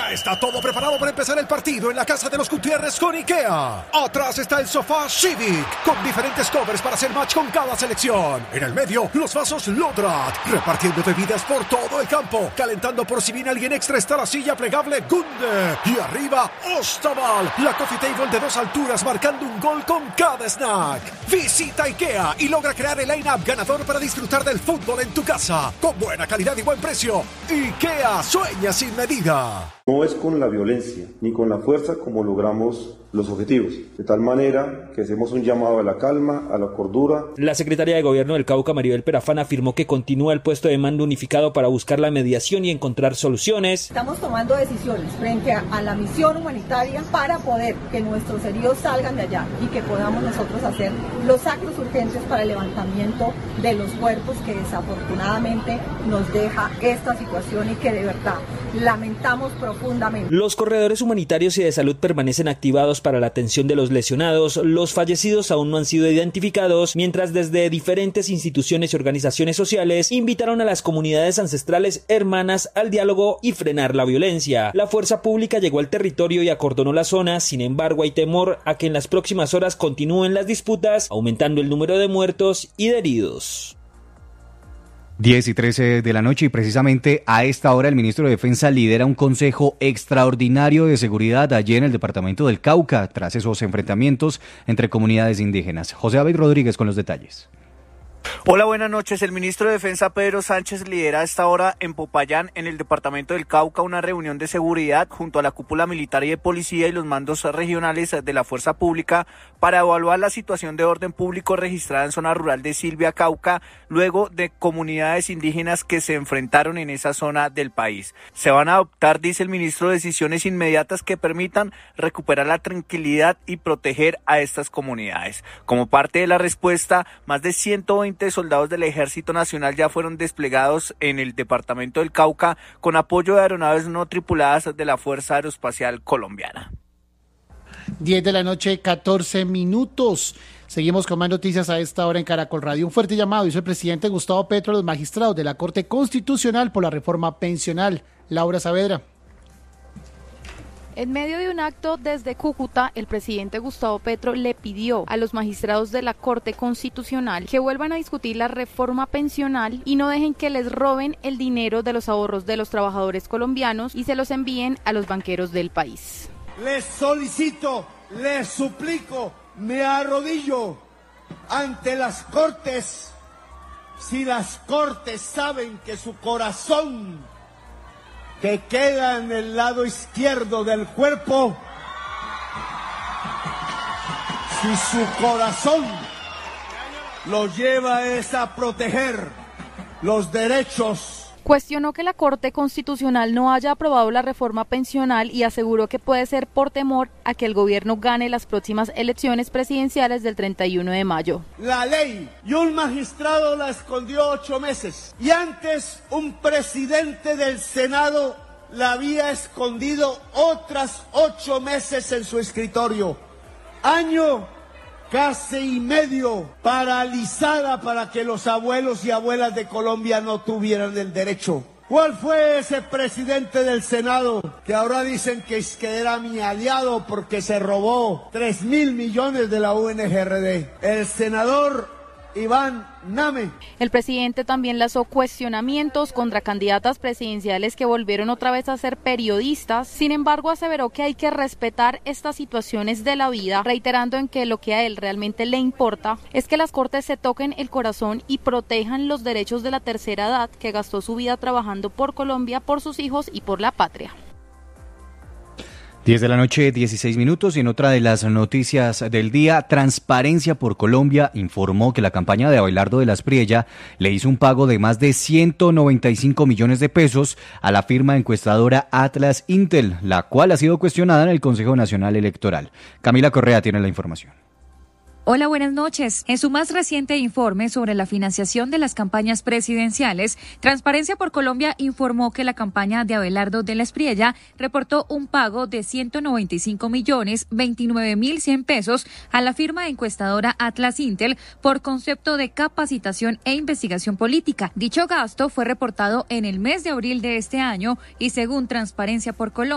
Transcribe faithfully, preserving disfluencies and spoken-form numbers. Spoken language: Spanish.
Ya está todo preparado para empezar el partido en la casa de los Gutiérrez con IKEA. Atrás está el sofá Civic, con diferentes covers para hacer match con cada selección. En el medio, los vasos Lodrat, repartiendo bebidas por todo el campo. Calentando por si viene alguien extra está la silla plegable Gunde. Y arriba, Ostaval, la coffee table de dos alturas marcando un gol con cada snack. Visita IKEA y logra crear el line-up ganador para disfrutar del fútbol en tu casa. Con buena calidad y buen precio. IKEA, sueña sin medida. No es con la violencia ni con la fuerza como logramos los objetivos, de tal manera que hacemos un llamado a la calma, a la cordura. La secretaria de Gobierno del Cauca, Maribel Perafán, afirmó que continúa el puesto de mando unificado para buscar la mediación y encontrar soluciones. Estamos tomando decisiones frente a, a la misión humanitaria para poder que nuestros heridos salgan de allá y que podamos nosotros hacer los actos urgentes para el levantamiento de los cuerpos que desafortunadamente nos deja esta situación y que de verdad lamentamos profundamente. Los corredores humanitarios y de salud permanecen activados para la atención de los lesionados. Los fallecidos aún no han sido identificados, mientras desde diferentes instituciones y organizaciones sociales invitaron a las comunidades ancestrales hermanas al diálogo y frenar la violencia. La fuerza pública llegó al territorio y acordonó la zona. Sin embargo, hay temor a que en las próximas horas continúen las disputas, aumentando el número de muertos y de heridos. diez y trece de la noche y precisamente a esta hora el ministro de Defensa lidera un consejo extraordinario de seguridad allí en el departamento del Cauca tras esos enfrentamientos entre comunidades indígenas. José David Rodríguez con los detalles. Hola, buenas noches. El ministro de Defensa Pedro Sánchez lidera a esta hora en Popayán, en el departamento del Cauca, una reunión de seguridad junto a la cúpula militar y de policía y los mandos regionales de la fuerza pública para evaluar la situación de orden público registrada en zona rural de Silvia, Cauca, luego de comunidades indígenas que se enfrentaron en esa zona del país. Se van a adoptar, dice el ministro, decisiones inmediatas que permitan recuperar la tranquilidad y proteger a estas comunidades. Como parte de la respuesta, más de ciento veinte soldados del Ejército Nacional ya fueron desplegados en el departamento del Cauca con apoyo de aeronaves no tripuladas de la Fuerza Aeroespacial Colombiana. diez de la noche, catorce minutos. Seguimos con más noticias a esta hora en Caracol Radio. Un fuerte llamado hizo el presidente Gustavo Petro a los magistrados de la Corte Constitucional por la reforma pensional. Laura Saavedra. En medio de un acto desde Cúcuta, el presidente Gustavo Petro le pidió a los magistrados de la Corte Constitucional que vuelvan a discutir la reforma pensional y no dejen que les roben el dinero de los ahorros de los trabajadores colombianos y se los envíen a los banqueros del país. Les solicito, les suplico, me arrodillo ante las Cortes. Si las Cortes saben que su corazón, que queda en el lado izquierdo del cuerpo, si su corazón lo lleva es a proteger los derechos. Cuestionó que la Corte Constitucional no haya aprobado la reforma pensional y aseguró que puede ser por temor a que el gobierno gane las próximas elecciones presidenciales del treinta y uno de mayo. La ley y un magistrado la escondió ocho meses y antes un presidente del Senado la había escondido otras ocho meses en su escritorio. Año casi y medio paralizada para que los abuelos y abuelas de Colombia no tuvieran el derecho. ¿Cuál fue ese presidente del Senado que ahora dicen que, es que era mi aliado porque se robó tres mil millones de la U N G R D? El senador Iván Name. El presidente también lanzó cuestionamientos contra candidatas presidenciales que volvieron otra vez a ser periodistas. Sin embargo, aseveró que hay que respetar estas situaciones de la vida, reiterando en que lo que a él realmente le importa es que las Cortes se toquen el corazón y protejan los derechos de la tercera edad que gastó su vida trabajando por Colombia, por sus hijos y por la patria. diez de la noche, dieciséis minutos, y en otra de las noticias del día, Transparencia por Colombia informó que la campaña de Abelardo de la Espriella le hizo un pago de más de ciento noventa y cinco millones de pesos a la firma encuestadora Atlas Intel, la cual ha sido cuestionada en el Consejo Nacional Electoral. Camila Correa tiene la información. Hola, buenas noches. En su más reciente informe sobre la financiación de las campañas presidenciales, Transparencia por Colombia informó que la campaña de Abelardo de la Espriella reportó un pago de ciento noventa y cinco millones veintinueve mil cien pesos a la firma encuestadora Atlas Intel por concepto de capacitación e investigación política. Dicho gasto fue reportado en el mes de abril de este año y según Transparencia por Colombia,